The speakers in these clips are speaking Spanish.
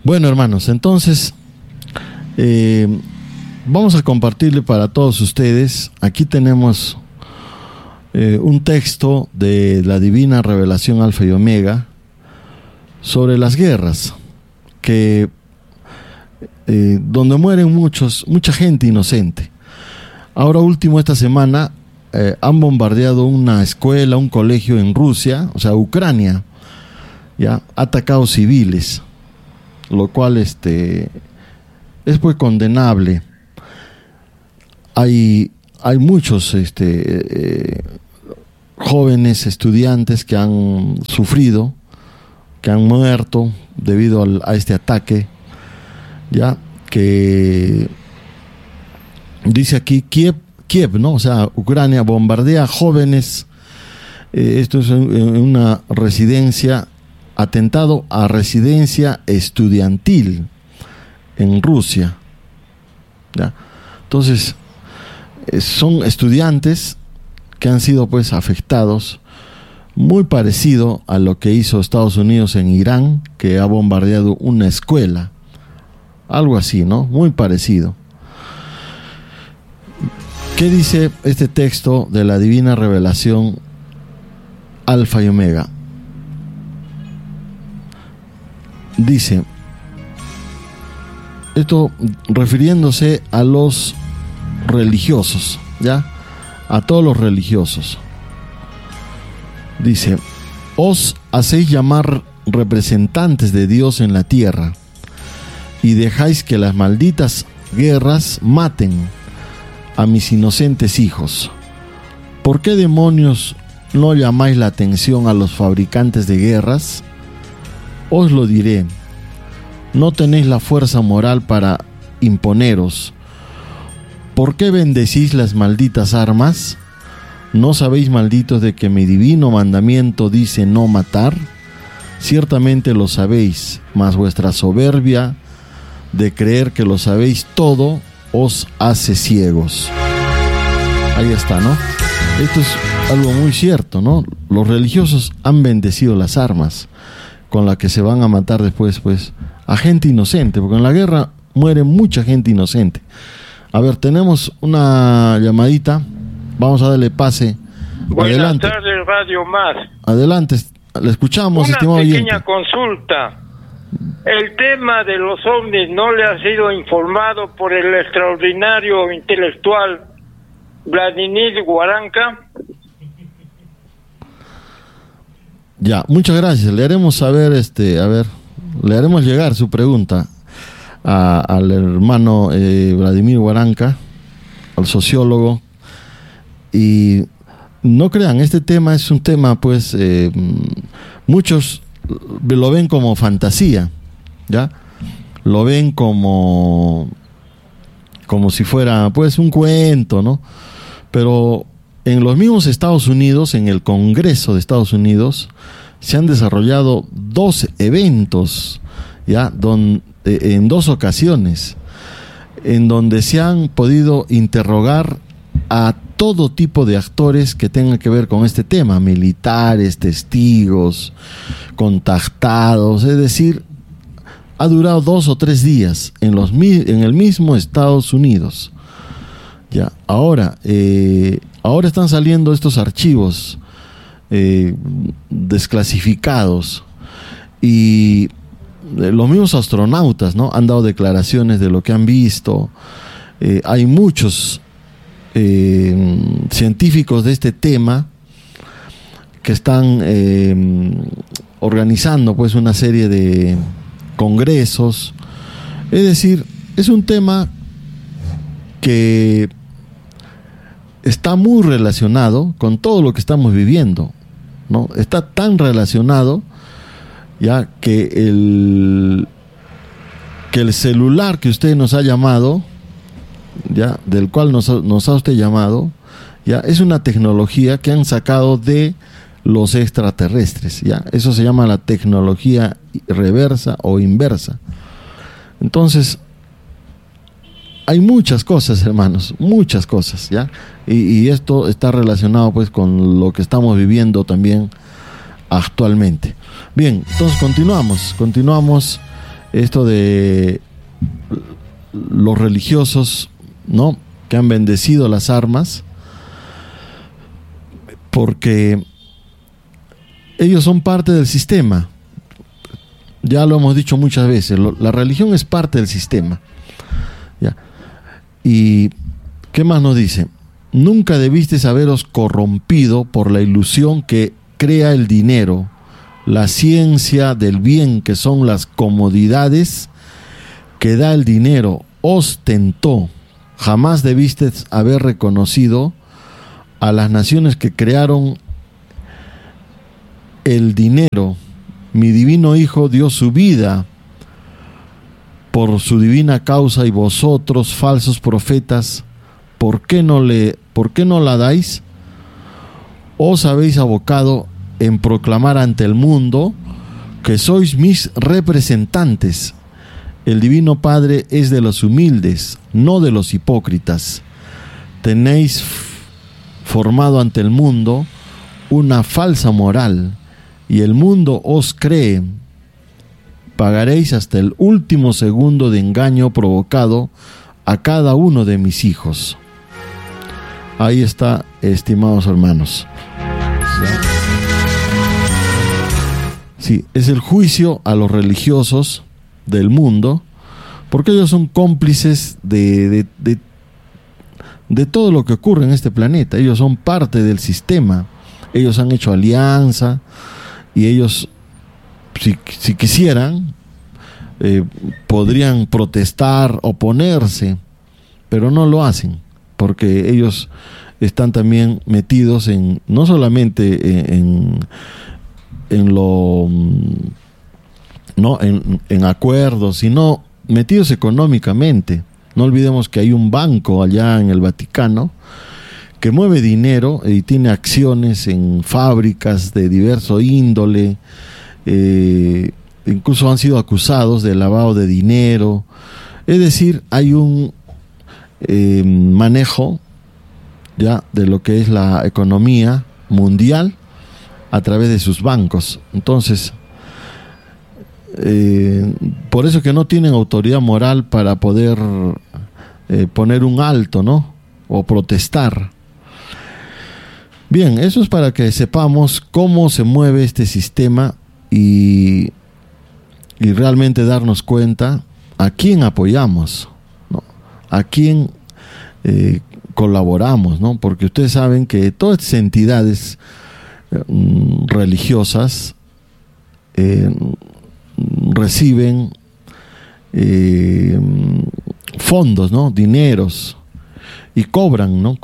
Bueno, hermanos, entonces vamos a compartirle para todos ustedes. Aquí tenemos un texto de la Divina Revelación Alfa y Omega sobre las guerras, que donde mueren mucha gente inocente. Ahora último, esta semana han bombardeado una escuela, un colegio en Rusia, o sea, Ucrania, ya, ha atacado civiles, lo cual es pues condenable. Hay muchos jóvenes estudiantes que han sufrido, que han muerto debido a este ataque, ya, que dice aquí Kiev, ¿no? O sea, Ucrania bombardea jóvenes. Esto es en una residencia, atentado a residencia estudiantil en Rusia, ¿ya? Entonces, son estudiantes que han sido pues afectados, muy parecido a lo que hizo Estados Unidos en Irán, que ha bombardeado una escuela, algo así, ¿no? Muy parecido. ¿Qué dice este texto de la Divina Revelación Alfa y Omega? Dice, esto refiriéndose a los religiosos, ¿ya? A todos los religiosos. Dice, os hacéis llamar representantes de Dios en la tierra y dejáis que las malditas guerras maten a mis inocentes hijos. ¿Por qué demonios no llamáis la atención a los fabricantes de guerras? Os lo diré, no tenéis la fuerza moral para imponeros. ¿Por qué bendecís las malditas armas? ¿No sabéis, malditos, de que mi divino mandamiento dice no matar? Ciertamente lo sabéis, mas vuestra soberbia de creer que lo sabéis todo os hace ciegos. Ahí está, ¿no? Esto es algo muy cierto, ¿no? Los religiosos han bendecido las armas con las que se van a matar después, pues, a gente inocente, porque en la guerra muere mucha gente inocente. A ver, tenemos una llamadita. Vamos a darle pase. Buenas tardes, Radio Más. Adelante, le escuchamos, estimado oyente. Una pequeña consulta. El tema de los ovnis no le ha sido informado por el extraordinario intelectual Vladimir Huaranka. Ya, muchas gracias. Le haremos saber, le haremos llegar su pregunta al hermano Vladimir Huaranka, al sociólogo. Y no crean, este tema es un tema, pues, muchos lo ven como fantasía, ¿ya? Lo ven como si fuera, pues, un cuento, ¿no? Pero en los mismos Estados Unidos, en el Congreso de Estados Unidos, se han desarrollado 2 eventos, ¿ya? En 2 ocasiones, en donde se han podido interrogar a todo tipo de actores que tengan que ver con este tema, militares, testigos, contactados, es decir, ha durado 2 o 3 días en el mismo Estados Unidos. Ya, ahora están saliendo estos archivos desclasificados, y los mismos astronautas, ¿no?, han dado declaraciones de lo que han visto. Hay muchos científicos de este tema que están organizando, pues, una serie de congresos. Es decir, es un tema que está muy relacionado con todo lo que estamos viviendo, ¿no? Está tan relacionado ya que el celular que usted nos ha llamado, ya, del cual nos ha usted llamado, ya, es una tecnología que han sacado de los extraterrestres, ya. Eso se llama la tecnología reversa o inversa. Entonces, hay muchas cosas, hermanos, muchas cosas, ya. Y esto está relacionado, pues, con lo que estamos viviendo también actualmente. Bien, entonces continuamos esto de los religiosos, ¿no?, que han bendecido las armas, porque ellos son parte del sistema. Ya lo hemos dicho muchas veces, la religión es parte del sistema. ¿Ya? ¿Y qué más nos dice? Nunca debisteis haberos corrompido por la ilusión que crea el dinero, la ciencia del bien, que son las comodidades que da el dinero, os tentó. Jamás debisteis haber reconocido a las naciones que crearon el dinero. Mi divino Hijo dio su vida por su divina causa, y vosotros, falsos profetas, ¿por qué no la dais? Os habéis abocado en proclamar ante el mundo que sois mis representantes. El Divino Padre es de los humildes, no de los hipócritas. Tenéis formado ante el mundo una falsa moral, y el mundo os cree. Pagaréis hasta el último segundo de engaño provocado a cada uno de mis hijos. Ahí está, estimados hermanos. Sí, es el juicio a los religiosos del mundo, porque ellos son cómplices de todo lo que ocurre en este planeta. Ellos son parte del sistema. Ellos han hecho alianza, y ellos, si quisieran, podrían protestar, oponerse, pero no lo hacen, porque ellos están también metidos en, no solamente en acuerdos, sino metidos económicamente. No olvidemos que hay un banco allá en el Vaticano que mueve dinero y tiene acciones en fábricas de diverso índole. Incluso han sido acusados de lavado de dinero. Es decir, hay un manejo ya de lo que es la economía mundial a través de sus bancos. Entonces, por eso que no tienen autoridad moral para poder poner un alto, ¿no?, o protestar. Bien, eso es para que sepamos cómo se mueve este sistema y realmente darnos cuenta a quién apoyamos, ¿no?, a quién colaboramos, ¿no? Porque ustedes saben que todas estas entidades religiosas reciben fondos, ¿no?, dineros, y cobran, ¿no?,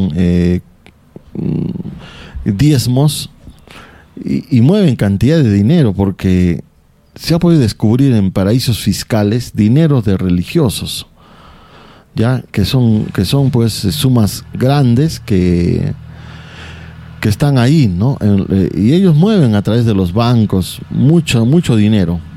diezmos, y mueven cantidad de dinero, porque se ha podido descubrir en paraísos fiscales dineros de religiosos, ya que son pues sumas grandes que están ahí, ¿no? Y ellos mueven a través de los bancos mucho dinero.